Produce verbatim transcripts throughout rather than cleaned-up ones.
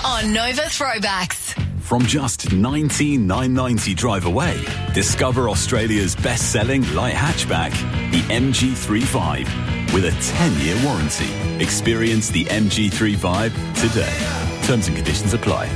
on Nova Throwbacks. From just nineteen thousand nine hundred ninety drive away, discover Australia's best-selling light hatchback, the M G thirty-five, with a ten-year warranty. Experience the M G thirty-five today. Terms and conditions apply.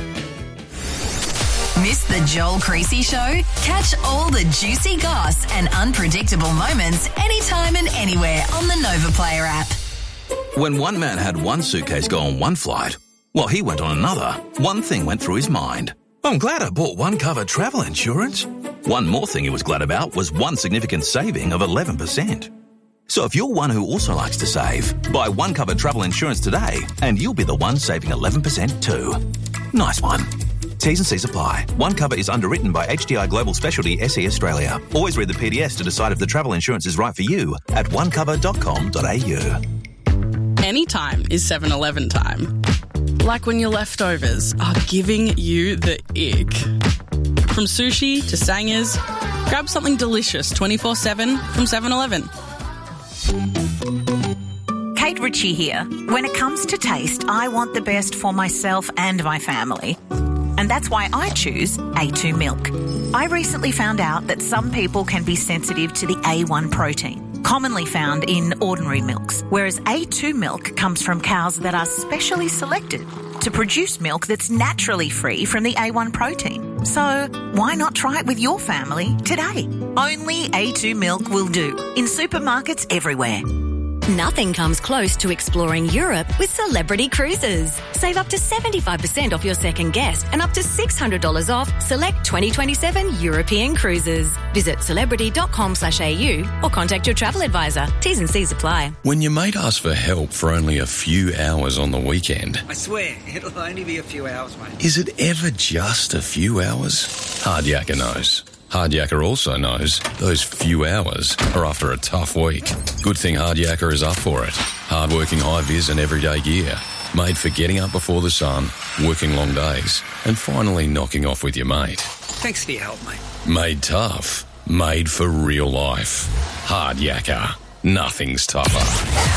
Miss the Joel Creasy Show? Catch all the juicy goss and unpredictable moments anytime and anywhere on the Nova Player app. When one man had one suitcase go on one flight, while he went on another, one thing went through his mind. I'm glad I bought one cover travel insurance. One more thing he was glad about was one significant saving of eleven percent. So if you're one who also likes to save, buy one cover travel insurance today and you'll be the one saving eleven percent too. Nice one. T's and C's apply. One cover is underwritten by H D I Global Specialty S E Australia. Always read the P D S to decide if the travel insurance is right for you at one cover dot com dot a u. Anytime is seven eleven time. Like when your leftovers are giving you the ick. From sushi to sangers, grab something delicious twenty-four seven from seven eleven. Kate Ritchie here. When it comes to taste, I want the best for myself and my family. And that's why I choose A two milk. I recently found out that some people can be sensitive to the A one protein, commonly found in ordinary milks, whereas A two milk comes from cows that are specially selected to produce milk that's naturally free from the A one protein. So why not try it with your family today? Only A two milk will do in supermarkets everywhere. Nothing comes close to exploring Europe with Celebrity Cruises. Save up to seventy-five percent off your second guest and up to six hundred dollars off select twenty twenty-seven European cruises. Visit celebrity dot com slash a u or contact your travel advisor. T's and C's apply. When your mate asks for help for only a few hours on the weekend... I swear, it'll only be a few hours, mate. Is it ever just a few hours? Hardyaker knows. Hardyaker also knows those few hours are after a tough week. Good thing Hardyaker is up for it. Hardworking high-vis and everyday gear. Made for getting up before the sun, working long days, and finally knocking off with your mate. Thanks for your help, mate. Made tough. Made for real life. Hardyaker. Nothing's tougher.